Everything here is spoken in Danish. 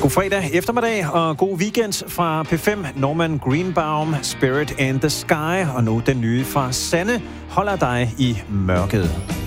God fredag eftermiddag og god weekend fra P5. Norman Greenbaum, Spirit in the Sky, og nu den nye fra Sanne, Holder dig i mørket.